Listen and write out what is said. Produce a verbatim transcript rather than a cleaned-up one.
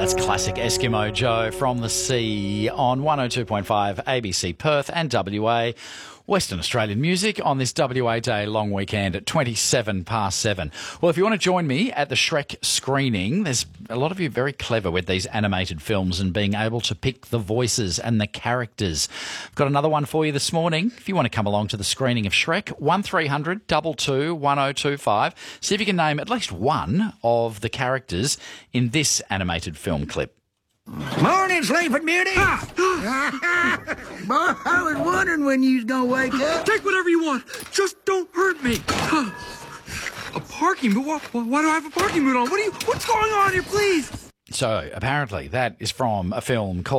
That's classic Eskimo Joe from the Sea on one oh two point five A B C Perth and W A. Western Australian music on this W A Day long weekend at twenty-seven past seven. Well, if you want to join me at the Shrek screening, there's a lot of you very clever with these animated films and being able to pick the voices and the characters. I've got another one for you this morning. If you want to come along to the screening of Shrek, one three hundred two two one oh two five. See if you can name at least one of the characters in this animated film clip. Morning, Sleeping Beauty. Ah. Boy, I was wondering when you was gonna wake up. Take whatever you want. Just don't hurt me. A parking boot? Why, why do I have a parking boot on? What are you? What's going on here, please? So apparently that is from a film called